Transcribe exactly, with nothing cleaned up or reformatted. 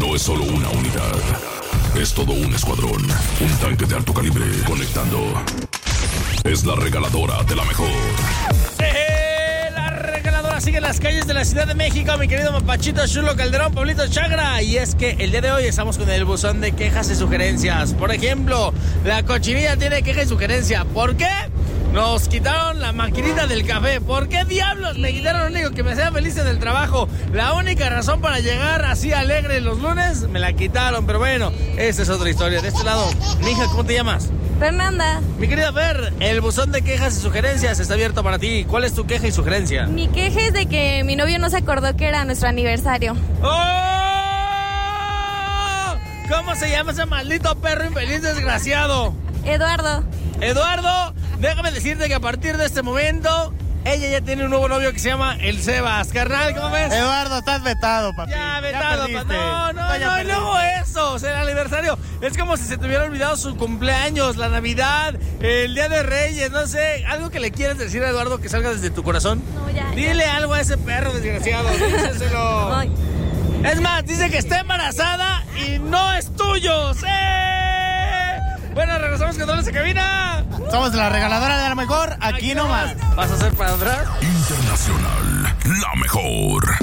No es solo una unidad, es todo un escuadrón. Un tanque de alto calibre conectando. Es la regaladora de la mejor. ¡Eh! La regaladora sigue en las calles de la Ciudad de México, mi querido Mapachito, Chulo Calderón, Pablito Chagra. Y es que el día de hoy estamos con el buzón de quejas y sugerencias. Por ejemplo, la cochinilla tiene queja y sugerencia. ¿Por qué? Nos quitaron la maquinita del café. ¿Por qué diablos me quitaron lo único que me hacía feliz en el trabajo? La única razón para llegar así alegre los lunes, me la quitaron. Pero bueno, esa es otra historia. De este lado, mija, ¿cómo te llamas? Fernanda. Mi querida Fer, el buzón de quejas y sugerencias está abierto para ti. ¿Cuál es tu queja y sugerencia? Mi queja es de que mi novio no se acordó que era nuestro aniversario. ¡Oh! ¿Cómo se llama ese maldito perro infeliz desgraciado? Eduardo. Eduardo, déjame decirte que a partir de este momento, ella ya tiene un nuevo novio que se llama el Sebas. Carnal, ¿cómo ves? Eduardo, estás vetado, papi. Ya, vetado, ya pa- No, no, ya no, y luego eso, o sea, el aniversario. Es como si se te hubiera olvidado su cumpleaños, la Navidad, el Día de Reyes, no sé. Algo que le quieres decir a Eduardo que salga desde tu corazón. No, ya. Dile ya. algo a ese perro desgraciado, díselo. Ay. Es más, dice que está embarazada y no es tuyo. ¡Sí! Bueno, regresamos con Dobles de Cabina. Somos la regaladora de la mejor, aquí nomás. ¿Vas a hacer para atrás? Internacional, la mejor.